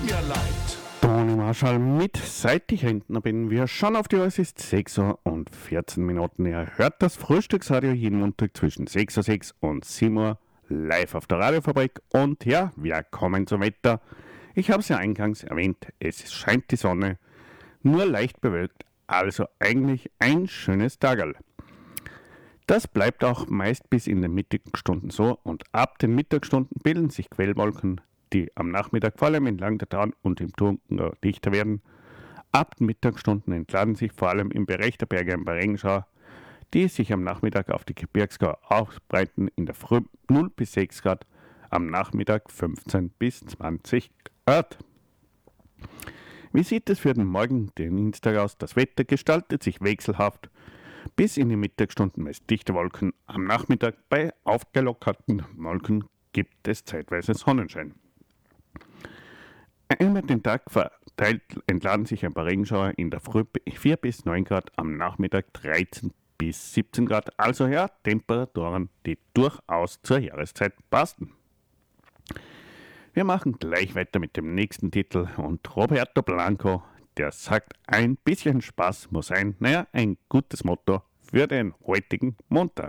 mir leid. Toni Marschall mit Seit ich Rentner bin. Wir schauen auf die Uhr, es ist 6 Uhr und 14 Minuten. Ihr hört das Frühstücksradio jeden Montag zwischen 6.06 Uhr und 7 Uhr live auf der Radiofabrik. Und ja, wir kommen zum Wetter. Ich habe es ja eingangs erwähnt, es scheint die Sonne, nur leicht bewölkt, also eigentlich ein schönes Tagerl. Das bleibt auch meist bis in den Mittagsstunden so und ab den Mittagsstunden bilden sich Quellwolken, die am Nachmittag vor allem entlang der Traun und im Dunkeln dichter werden. Ab den Mittagsstunden entladen sich vor allem im Bereich der Berge ein paar Regenschauer, die sich am Nachmittag auf die Gebirgsgau ausbreiten, in der Früh 0 bis 6 Grad, am Nachmittag 15 bis 20 Grad. Wie sieht es für den Morgen, den Dienstag aus? Das Wetter gestaltet sich wechselhaft. Bis in die Mittagsstunden meist dichte Wolken. Am Nachmittag bei aufgelockerten Wolken gibt es zeitweise Sonnenschein. Einmal den Tag verteilt entladen sich ein paar Regenschauer, in der Früh 4 bis 9 Grad, am Nachmittag 13 bis 17 Grad. Also ja, Temperaturen, die durchaus zur Jahreszeit passen. Wir machen gleich weiter mit dem nächsten Titel und Roberto Blanco, der sagt, ein bisschen Spaß muss sein. Naja, ein gutes Motto für den heutigen Montag.